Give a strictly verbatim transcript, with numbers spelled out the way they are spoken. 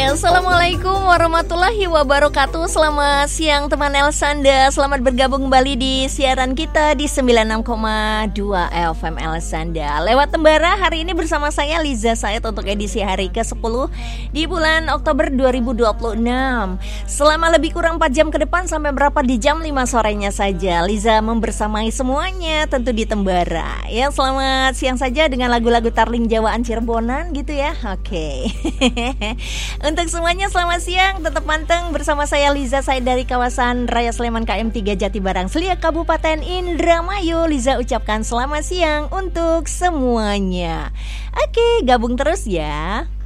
Assalamualaikum warahmatullahi wabarakatuh. Selamat siang teman Elsanda. Selamat bergabung kembali di siaran kita di sembilan puluh enam koma dua F M Elsanda. Lewat Tembara hari ini bersama saya Liza Said untuk edisi hari ke sepuluh di bulan Oktober dua ribu dua puluh enam. Selama lebih kurang empat jam ke depan sampai berapa di jam lima sorenya saja Liza membersamai semuanya tentu di Tembara. Ya, selamat siang saja dengan lagu-lagu Tarling Jawaan Cirebonan gitu ya. Oke. Untuk semuanya selamat siang, tetap panteng bersama saya Liza Said dari kawasan Raya Sleman K M tiga Jatibarang Selia Kabupaten Indramayu. Liza ucapkan selamat siang untuk semuanya. Oke, gabung terus ya.